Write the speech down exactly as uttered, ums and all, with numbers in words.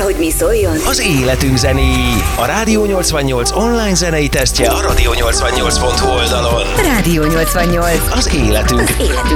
hogy mi szóljon? Az életünk zenéi. A Rádió nyolcvannyolc online zenei tesztje a rádió nyolcvannyolc pont hu oldalon. Rádió nyolcvannyolc. Az életünk. Az életünk